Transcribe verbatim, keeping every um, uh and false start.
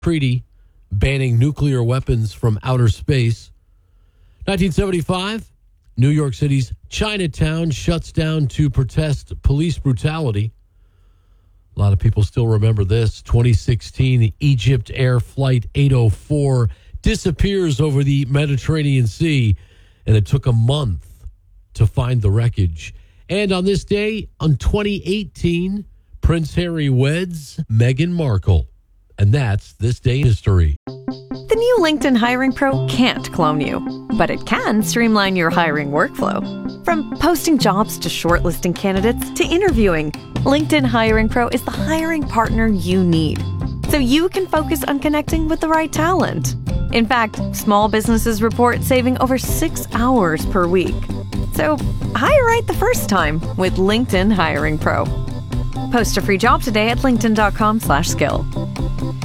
treaty banning nuclear weapons from outer space. nineteen seventy-five, New York City's Chinatown shuts down to protest police brutality. A lot of people still remember this. twenty sixteen, Egypt Air Flight eight oh four disappears over the Mediterranean Sea, and it took a month to find the wreckage. And on this day, on twenty eighteen, Prince Harry weds Meghan Markle. And that's this day in history. The new LinkedIn Hiring Pro can't clone you, but it can streamline your hiring workflow. From posting jobs to shortlisting candidates to interviewing, LinkedIn Hiring Pro is the hiring partner you need, so you can focus on connecting with the right talent. In fact, small businesses report saving over six hours per week. So hire right the first time with LinkedIn Hiring Pro. Post a free job today at linkedin.com slash skill.